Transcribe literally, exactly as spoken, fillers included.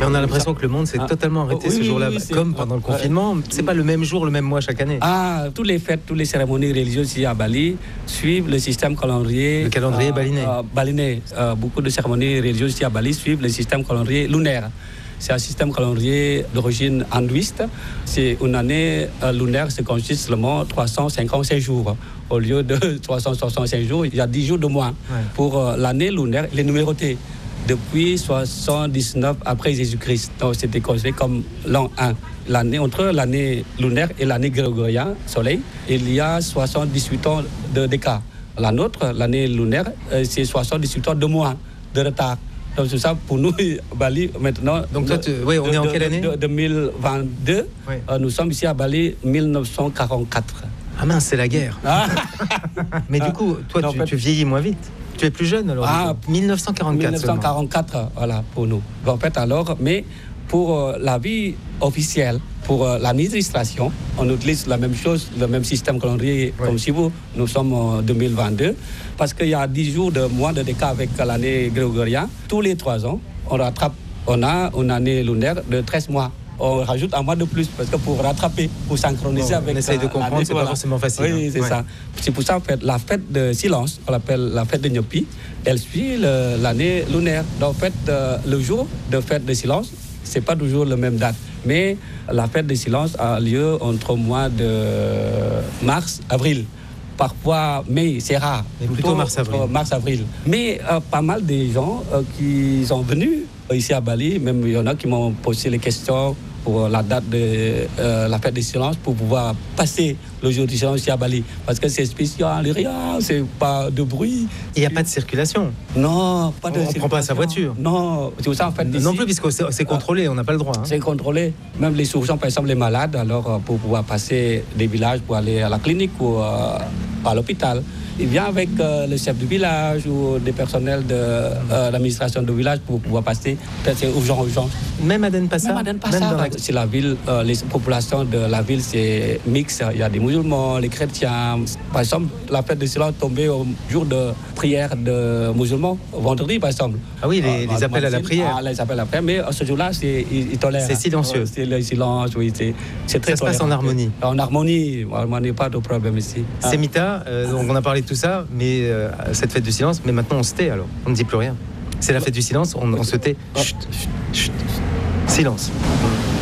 Mais on a l'impression que le monde s'est ah. totalement arrêté oui, ce jour-là, oui, oui, comme pendant le confinement. C'est pas le même jour, le même mois chaque année. Ah, toutes les fêtes, toutes les cérémonies religieuses ici à Bali suivent le système calendrier. Le calendrier euh, balinais. Euh, balinais. Euh, beaucoup de cérémonies religieuses ici à Bali suivent le système calendrier lunaire. C'est un système calendrier d'origine hindouiste. C'est une année euh, lunaire, c'est consiste seulement trois cent cinquante-cinq jours. Au lieu de trois cent soixante-cinq jours, il y a dix jours de moins. Ouais. Pour euh, l'année lunaire, il est numéroté depuis soixante-dix-neuf après Jésus-Christ. Donc c'était considéré comme l'an un. L'année, entre l'année lunaire et l'année grégorienne, soleil, il y a soixante-dix-huit ans de d'écart. La nôtre, l'année lunaire, euh, c'est soixante-dix-huit ans de moins de retard. Donc c'est ça pour nous, Bali, maintenant. Donc toi, tu, oui, on de, est en de, quelle année de, de deux mille vingt-deux, oui. euh, nous sommes ici à Bali, dix-neuf cent quarante-quatre. Ah mince, c'est la guerre. Ah. Mais du coup, toi, non, tu, fait... tu vieillis moins vite. Tu es plus jeune alors. Ah, dix-neuf cent quarante-quatre. dix-neuf cent quarante-quatre, voilà, pour nous. En fait, alors, mais pour euh, la vie officielle, pour euh, l'administration, on utilise la même chose, le même système calendrier oui. comme si vous. Nous sommes en deux mille vingt-deux, parce qu'il y a dix jours de moins de décalage avec l'année grégorienne. Tous les trois ans, on rattrape, on a une année lunaire de treize mois. On rajoute un mois de plus, parce que pour rattraper, pour synchroniser bon, avec... On essaye de comprendre, c'est voilà. pas forcément facile. Oui, hein. c'est ouais. ça. C'est pour ça, en fait, la fête de silence, on l'appelle la fête de Nyopi, elle suit le, l'année lunaire. Donc, en fait, euh, le jour de fête de silence, c'est pas toujours la même date. Mais la fête de silence a lieu entre mois de mars, avril. Parfois, mai, c'est rare. Mais plutôt, plutôt mars-avril. Euh, mars-avril. Mais euh, pas mal de gens euh, qui sont venus ici à Bali, même il y en a qui m'ont posé les questions pour la date de euh, la fête de silence, pour pouvoir passer le jour du silence ici à Bali. Parce que c'est spécial, rien, c'est pas de bruit. Il n'y a pas de circulation. Non, pas de on circulation. On ne prend pas sa voiture. Non, c'est pour ça en fait. Non, non plus, puisque c'est, c'est contrôlé, on n'a pas le droit. Hein. C'est contrôlé. Même les surgeons, par exemple, les malades, alors pour pouvoir passer des villages pour aller à la clinique ou euh, à l'hôpital, il vient avec euh, le chef du village ou des personnels de euh, l'administration du village pour pouvoir passer. Peut-être c'est urgent, urgent. Même à Denpasar. Même à Denpasar. La... C'est la ville, euh, les populations de la ville, c'est mixte. Il y a des musulmans, les chrétiens. Par exemple, la fête de silence tombée au jour de prière de musulmans, vendredi par exemple. Ah oui, les, euh, les appels à la prière. Ah, les appels à la prière, mais ce jour-là, c'est, ils, ils tolèrent. C'est silencieux. Euh, c'est le silence, oui. C'est, c'est très Ça se passe en harmonie. En harmonie, on n'a pas de problème ici. Ah. Semita, euh, donc on a parlé de tout ça, mais euh, cette fête du silence, mais maintenant on se tait alors, on ne dit plus rien. C'est la fête du silence, on, on se tait. Chut, chut, chut. Silence.